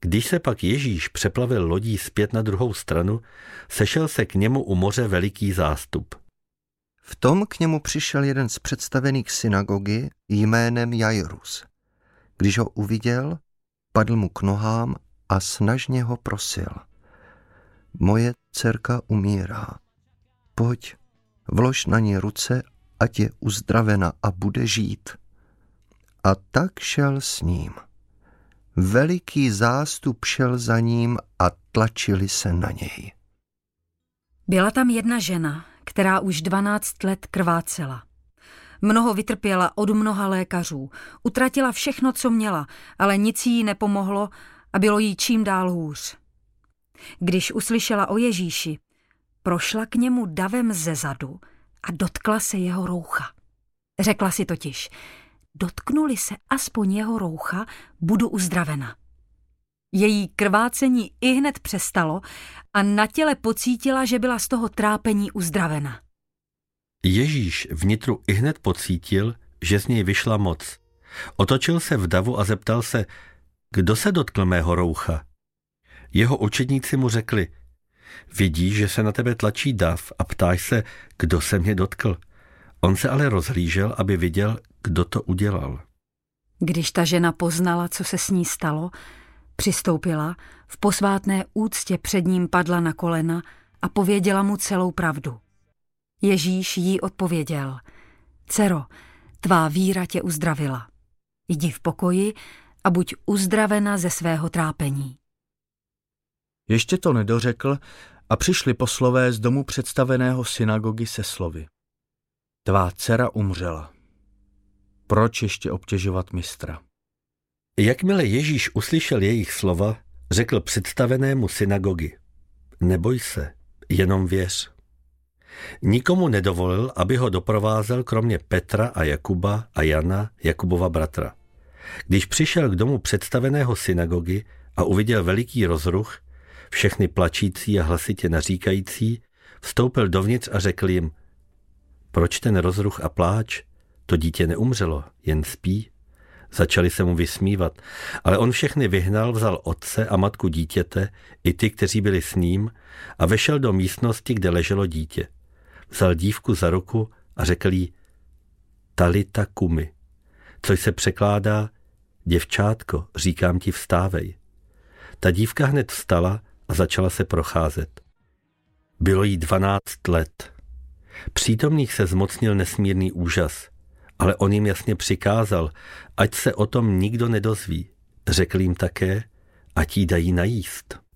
Když se pak Ježíš přeplavil lodí zpět na druhou stranu, sešel se k němu u moře veliký zástup. V tom k němu přišel jeden z představených synagogy jménem Jairus. Když ho uviděl, padl mu k nohám a snažně ho prosil. Moje dcerka umírá. Pojď, vlož na ní ruce, ať je uzdravena a bude žít. A tak šel s ním. Veliký zástup šel za ním a tlačili se na něj. Byla tam jedna žena, která už 12 let krvácela. Mnoho vytrpěla od mnoha lékařů, utratila všechno, co měla, ale nic jí nepomohlo a bylo jí čím dál hůř. Když uslyšela o Ježíši, prošla k němu davem zezadu a dotkla se jeho roucha. Řekla si totiž, dotknuli se aspoň jeho roucha, budu uzdravena. Její krvácení ihned přestalo a na těle pocítila, že byla z toho trápení uzdravena. Ježíš vnitru ihned pocítil, že z něj vyšla moc. Otočil se v davu a zeptal se, kdo se dotkl mého roucha. Jeho učedníci mu řekli, vidíš, že se na tebe tlačí dav a ptáš se, kdo se mě dotkl. On se ale rozhlížel, aby viděl, kdo to udělal. Když ta žena poznala, co se s ní stalo, přistoupila, v posvátné úctě před ním padla na kolena a pověděla mu celou pravdu. Ježíš jí odpověděl, dcero, tvá víra tě uzdravila. Jdi v pokoji a buď uzdravena ze svého trápení. Ještě to nedořekl a přišli poslové z domu představeného synagogy se slovy. Tvá dcera umřela. Proč ještě obtěžovat mistra? Jakmile Ježíš uslyšel jejich slova, řekl představenému synagogy, neboj se, jenom věř. Nikomu nedovolil, aby ho doprovázel kromě Petra a Jakuba a Jana, Jakubova bratra. Když přišel k domu představeného synagogy a uviděl veliký rozruch, všechny plačící a hlasitě naříkající, vstoupil dovnitř a řekl jim, proč ten rozruch a pláč? To dítě neumřelo, jen spí. Začali se mu vysmívat, ale on všechny vyhnal, vzal otce a matku dítěte, i ty, kteří byli s ním, a vešel do místnosti, kde leželo dítě. Vzal dívku za ruku a řekl jí, talita kumi, což se překládá, děvčátko, říkám ti, vstávej. Ta dívka hned vstala a začala se procházet. Bylo jí 12 let. Přítomných se zmocnil nesmírný úžas, ale on jim jasně přikázal, ať se o tom nikdo nedozví. Řekl jim také, ať jí dají najíst.